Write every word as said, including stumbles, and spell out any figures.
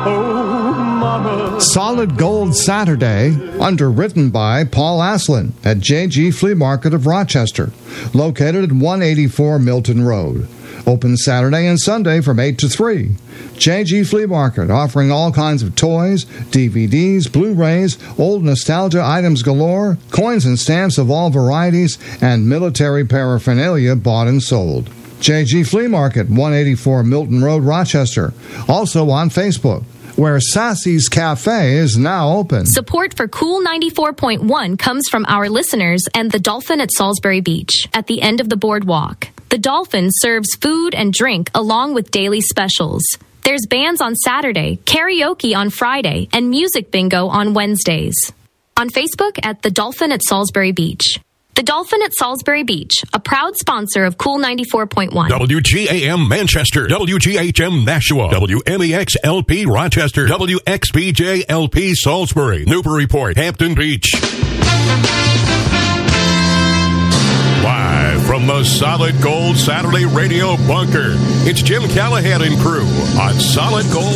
Oh, Mama. Solid Gold Saturday, underwritten by Paul Aslin at J G Flea Market of Rochester, located at one eighty-four Milton Road. Open Saturday and Sunday from eight to three. J G Flea Market, offering all kinds of toys, D V Ds, Blu-rays, old nostalgia items galore, coins and stamps of all varieties, and military paraphernalia bought and sold. J G Flea Market, one eighty-four Milton Road, Rochester. Also on Facebook, where Sassy's Cafe is now open. Support for Cool ninety-four point one comes from our listeners and the Dolphin at Salisbury Beach, at the end of the boardwalk. The Dolphin serves food and drink along with daily specials. There's bands on Saturday, karaoke on Friday, and music bingo on Wednesdays. On Facebook at The Dolphin at Salisbury Beach. The Dolphin at Salisbury Beach, a proud sponsor of Cool ninety-four point one. W G A M Manchester, W G H M Nashua, W M E X L P Rochester, W X B J L P Salisbury, Newburyport, Hampton Beach. Live from the Solid Gold Saturday Radio Bunker, it's Jim Callahan and crew on Solid Gold.